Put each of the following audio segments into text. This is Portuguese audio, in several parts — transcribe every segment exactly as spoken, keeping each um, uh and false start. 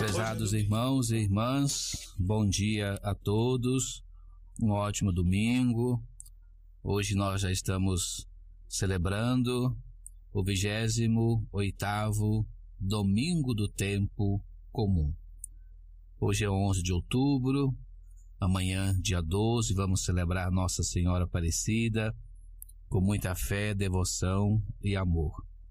Prezados irmãos e irmãs, bom dia a todos, um ótimo domingo. Hoje nós já estamos celebrando o vigésimo oitavo Domingo do Tempo Comum. Hoje é onze de outubro, amanhã, dia doze, vamos celebrar Nossa Senhora Aparecida com muita fé, devoção e amor.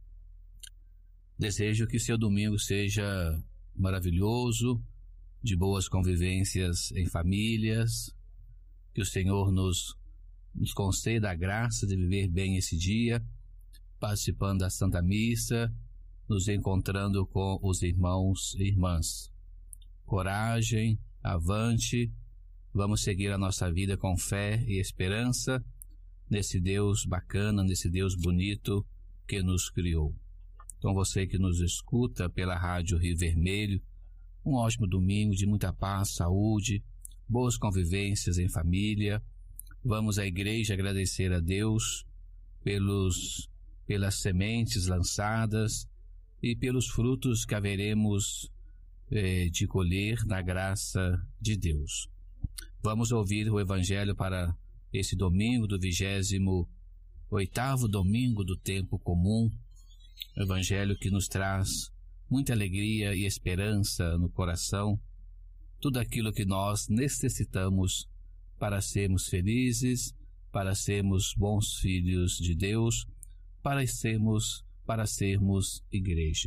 Desejo que seu domingo seja maravilhoso, de boas convivências em famílias, que o Senhor nos, nos conceda a graça de viver bem esse dia, participando da Santa Missa, nos encontrando com os irmãos e irmãs. Coragem, avante, vamos seguir a nossa vida com fé e esperança nesse Deus bacana, nesse Deus bonito que nos criou. Então você que nos escuta pela Rádio Rio Vermelho, um ótimo domingo de muita paz, saúde, boas convivências em família. Vamos à igreja agradecer a Deus pelos, pelas sementes lançadas e pelos frutos que haveremos eh, de colher na graça de Deus. Vamos ouvir o Evangelho para esse domingo do vigésimo oitavo Domingo do Tempo Comum. Evangelho que nos traz muita alegria e esperança no coração, tudo aquilo que nós necessitamos para sermos felizes, para sermos bons filhos de Deus, para sermos, para sermos igreja.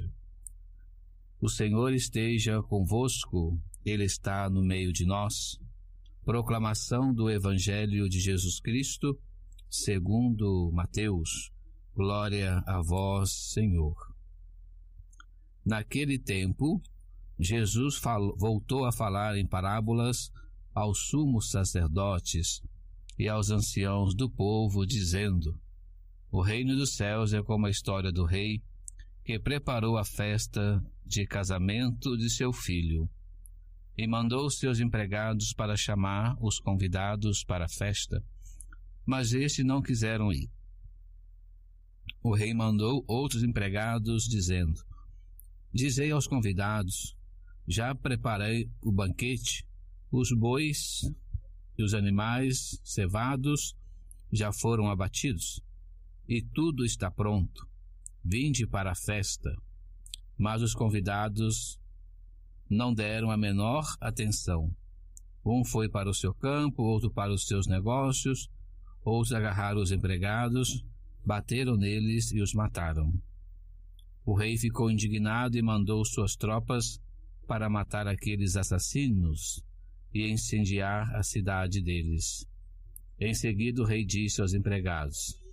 O Senhor esteja convosco, Ele está no meio de nós. Proclamação do Evangelho de Jesus Cristo, segundo Mateus. Glória a vós, Senhor. Naquele tempo, Jesus falou, voltou a falar em parábolas aos sumos sacerdotes e aos anciãos do povo, dizendo: O reino dos céus é como a história do rei que preparou a festa de casamento de seu filho e mandou seus empregados para chamar os convidados para a festa, mas estes não quiseram ir. O rei mandou outros empregados, dizendo: Dizei aos convidados, já preparei o banquete, os bois e os animais cevados já foram abatidos, e tudo está pronto. Vinde para a festa. Mas os convidados não deram a menor atenção. Um foi para o seu campo, outro para os seus negócios, outros agarraram os empregados, bateram neles e os mataram. O rei ficou indignado e mandou suas tropas para matar aqueles assassinos e incendiar a cidade deles. Em seguida o rei disse aos empregados: